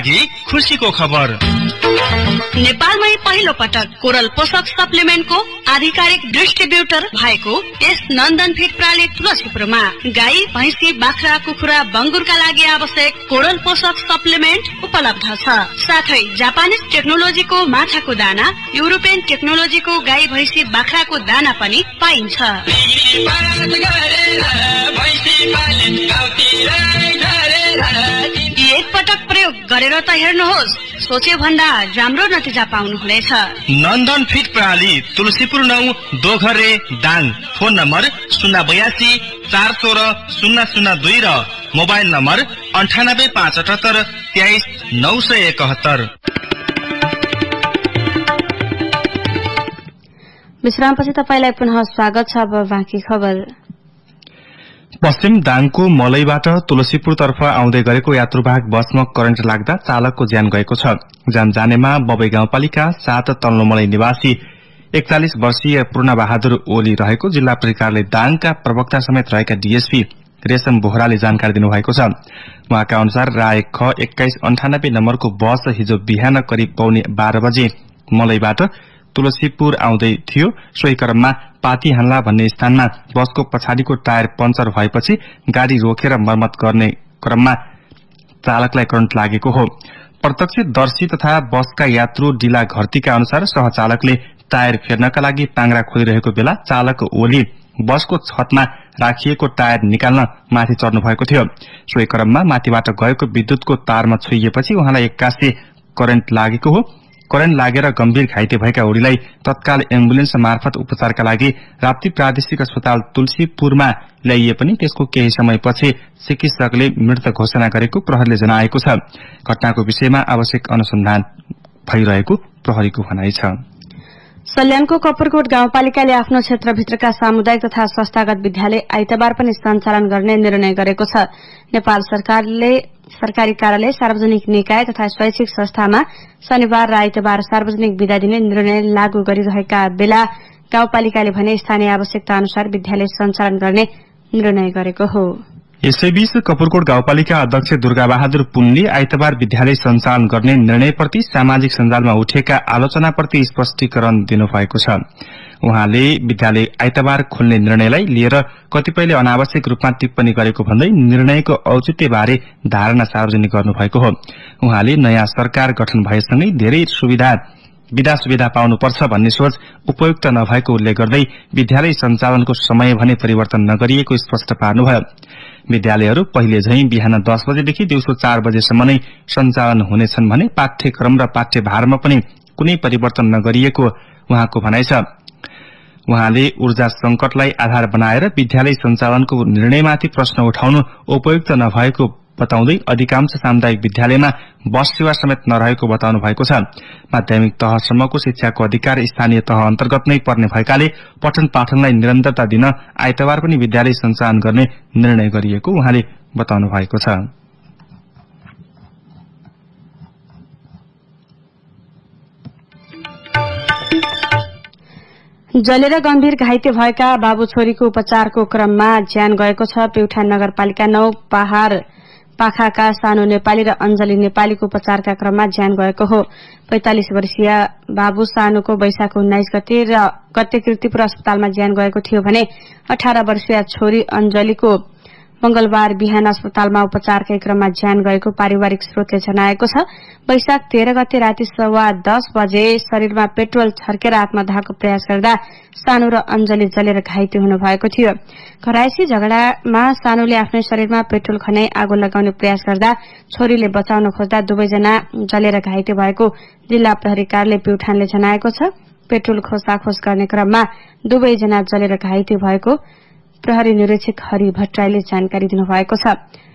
लागि खुसीको खबर। नेपालमै पहिलो पटक कोरल पोषक सप्लिमेन्टको आधिकारिक डिस्ट्रिब्युटर भएको यस नन्दन फिड प्रणाली तुलसीपुरमा गाई, भैँसी, बाख्रा, कुखुरा, बङ्गुरका लागि आवश्यक कोरल पोषक सप्लिमेन्ट उपलब्ध छ। साथै जापानिज टेक्नोलोजीको माछाको दाना, युरोपियन टेक्नोलोजीको गाई, भैँसी, बाख्राको दाना पनि पाइन्छ। एक पटक प्रयोग गरेर त हेर्नुहोस्, सोचे भन्दा राम्रो नतिजा पाउनुहुनेछ। नन्दन फिड प्रणाली तुलसीपुर 9 दोघरे दाङ। फोन नम्बर 082 416 002 र मोबाइल नम्बर 98 578 23 971। विश्रामपछि तपाईलाई पुनः स्वागत छ। अब बाँकी खबर। पश्चिम दाङको मलैबाट तुलसीपुरतर्फ आउँदै गरेको यात्रुवाहक बसमा करेन्ट लाग्दा चालकको ज्यान गएको छ। ज्यान जानेमा बबई गाउँपालिका 7 तल्लो मलै निवासी 41 वर्षीय पूर्ण बहादुर ओली रहेको जिल्ला प्रहरी दाङका प्रवक्ता समेत रहेका डीएसपी रेशम बोहराले जानकारी दिनुभएको छ। उहाँका अनुसार राय ख 2198 नम्बरको बस हिजो बिहान करिब पौने 12 बजे मलैबाट तुलसीपुर आउँदै थियो। सोही क्रममा पातीहान्ला भन्ने स्थानमा बसको पछाडिको टायर पञ्चर भएपछि गाडी रोकेर मर्मत गर्ने क्रममा चालकलाई करेन्ट लागेको हो। प्रत्यक्षदर्शी तथा बसका यात्रु डिला घरतीका अनुसार सहचालकले टायर फेर्नका लागि पाङ्ग्रा खोलिरहेको बेला चालक ओली बसको छतमा राखिएको टायर निकाल्न माथि चढ्नु भएको थियो। सोही क्रममा माथिबाट गएको विद्युतको तारमा छोइएपछि उहाँलाई एक्कासी करेन्ट लागेको हो। करेन्ट लागेर गम्भीर घाइते भएका ओलीलाई तत्काल एम्बुलेन्स मार्फत उपचारका लागि राप्ती प्रादेशिक अस्पताल तुलसीपुरमा ल्याइए पनि त्यसको केही समयपछि चिकित्सकले मृत घोषणा गरेको प्रहरीले जनाएको छ। घटनाको विषयमा आवश्यक अनुसन्धान भइरहेको प्रहरीको भनाइ छ। सल्यानको कपुरकोट गाउँपालिकाले आफ्नो क्षेत्रभित्रका सामुदायिक तथा संस्थागत विद्यालय आइतबार पनि सञ्चालन गर्ने निर्णय गरेको छ। नेपाल सरकारले सरकारी कार्यालय, सार्वजनिक निकाय तथा शैक्षिक संस्थामा शनिबार र आइतबार सार्वजनिक विदा दिने निर्णय लागू गरिरहेका बेला गाउँपालिकाले भने स्थानीय आवश्यकता अनुसार विद्यालय सञ्चालन गर्ने निर्णय गरेको हो। यसैबीच कपुरकोट गाउँपालिका अध्यक्ष दुर्गा बहादुर पुनले आइतबार विद्यालय सञ्चालन गर्ने निर्णयप्रति सामाजिक सञ्जालमा उठेका आलोचनाप्रति स्पष्टीकरण दिनुभएको छ। उहाँले विद्यालय आइतबार खोल्ने निर्णयलाई लिएर कतिपयले अनावश्यक रूपमा टिप्पणी गरेको भन्दै निर्णयको औचित्यबारे धारणा सार्वजनिक गर्नुभएको हो। उहाँले नयाँ सरकार गठन भएसँगै धेरै विधा सुविधा पाउनुपर्छ भन्ने सोच उपयुक्त नभएको उल्लेख गर्दै विद्यालय सञ्चालनको समय भने परिवर्तन नगरिएको स्पष्ट पार्नुभयो। विद्यालयहरू पहिले झैं बिहान 10 बजेदेखि दिउँसो 4 बजेसम्म नै सञ्चालन हुनेछन् भने पाठ्यक्रम र पाठ्यभारमा पनि कुनै परिवर्तन नगरिएको उहाँको भनाइ छ। उहाँले ऊर्जा संकटलाई आधार बनाएर विद्यालय सञ्चालनको निर्णयमाथि प्रश्न उठाउनु उपयुक्त नभएको बताउँदै अधिकांश सामुदायिक विद्यालयमा बस सेवा समेत नरहेको बताउनु भएको छ। माध्यमिक तहसम्मको शिक्षाको अधिकार स्थानीय तह अन्तर्गत नै पर्ने भएकाले पठन पाठनलाई निरन्तरता दिन आइतबार पनि विद्यालय सञ्चालन गर्ने निर्णय गरिएको उहाँले बताउनु भएको छ। जलेर गम्भीर घाइते भएका बाबु छोरीको उपचारको क्रममा ज्यान गएको छ। प्युठान नगरपालिका 9 पहाड़ पाखाका सानो नेपाली र अञ्जली नेपालीको उपचारका क्रममा ज्यान गएको हो। 45 वर्षीय बाबु सानुको वैशाख 19 गते कीर्तिपुर अस्पतालमा ज्यान गएको थियो भने 18 वर्षीय छोरी अञ्जलीको मंगलबार बिहान अस्पतालमा उपचारकै क्रममा ज्यान गएको पारिवारिक स्रोतले जनाएको छ। वैशाख 13 गते राति 10:15 बजे शरीरमा पेट्रोल छर्केर आत्मदाहको प्रयास गर्दा सानु र अञ्जली जलेर घाइते हुनुभएको थियो। घरायसी झगडामा सानुले आफ्नै शरीरमा पेट्रोल खनाई आगो लगाउने प्रयास गर्दा छोरीले बचाउन खोज्दा दुवैजना जलेर घाइते भएको जिल्ला प्रहरी कार्यालय प्युठानले जनाएको छ। पेट्रोल खोसाखोस गर्ने क्रममा दुवैजना जलेर घाइते भएको प्रहरी निरीक्षक हरि भट्टराईले जानकारी दिनुभएको छ।